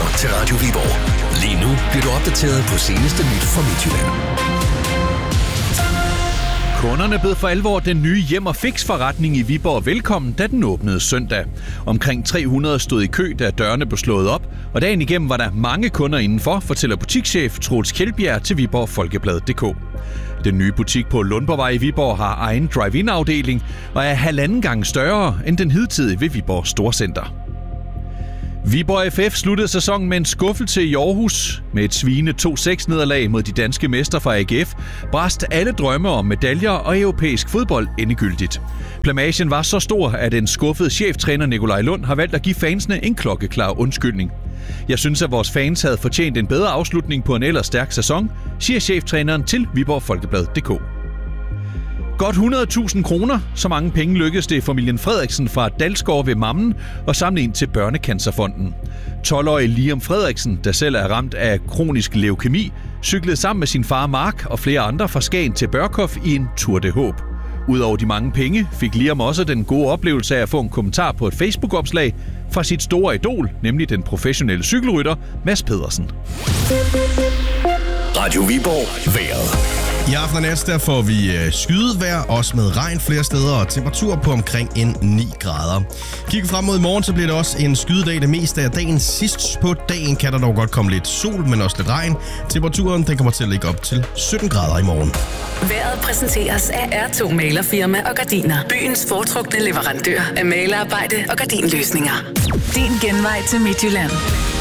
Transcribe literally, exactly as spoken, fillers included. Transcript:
til Radio Viborg. Lige nu bliver du opdateret på seneste nyt fra Midtjylland. Kunderne bød for alvor den nye Hjem og Fix forretning i Viborg velkommen, da den åbnede søndag. Omkring tre hundrede stod i kø, da dørene blev slået op, og dagen igennem var der mange kunder indenfor, fortæller butikschef Troels Kjeldbjerg til Viborg Folkeblad punktum d k. Den nye butik på Lundborgvej i Viborg har egen drive-in-afdeling og er halvanden gang større end den hidtidige ved Viborg Storcenter. Viborg F F sluttede sæsonen med en skuffelse i Aarhus. Med et svine to seks nederlag mod de danske mestre fra A G F, brast alle drømme om medaljer og europæisk fodbold endegyldigt. Blamagen var så stor, at den skuffede cheftræner Nikolaj Lund har valgt at give fansene en klokkeklar undskyldning. Jeg synes, at vores fans havde fortjent en bedre afslutning på en ellers stærk sæson, siger cheftræneren til Viborg Folkeblad punktum d k. Godt hundrede tusind kroner, så mange penge lykkedes det familien Frederiksen fra Dalsgård ved Mammen og samle ind til Børnecancerfonden. tolv-årige Liam Frederiksen, der selv er ramt af kronisk leukemi, cyklede sammen med sin far Mark og flere andre fra Skagen til Børkhof i en Tour de Håb. Udover de mange penge fik Liam også den gode oplevelse af at få en kommentar på et Facebook-opslag fra sit store idol, nemlig den professionelle cykelrytter Mads Pedersen. Radio Viborg vejret. I aften og næste der får vi skydevejr, også med regn flere steder og temperatur på omkring en ni grader. Kigger frem mod i morgen, så bliver det også en skydedag det meste af dagen. Sidst på dagen kan der dog godt komme lidt sol, men også lidt regn. Temperaturen den kommer til at ligge op til sytten grader i morgen. Vejret præsenteres af R to Malerfirma og Gardiner. Byens foretrukne leverandør af malerarbejde og gardinløsninger. Din genvej til Midtjylland.